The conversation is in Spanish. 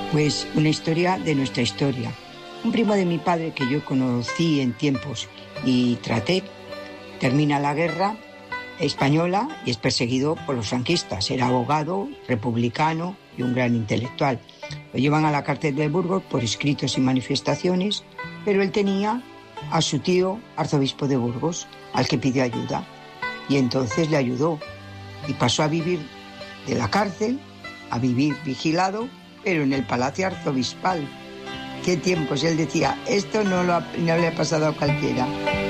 Pues una historia de nuestra historia. Un primo de mi padre que yo conocí en tiempos y traté, termina la guerra española y es perseguido por los franquistas. Era abogado, republicano y un gran intelectual. Lo llevan a la cárcel de Burgos por escritos y manifestaciones, pero él tenía a su tío, arzobispo de Burgos, al que pidió ayuda. Y entonces le ayudó y pasó a vivir de la cárcel a vivir vigilado, pero en el palacio arzobispal. Qué tiempos, él decía, esto no le ha pasado a cualquiera.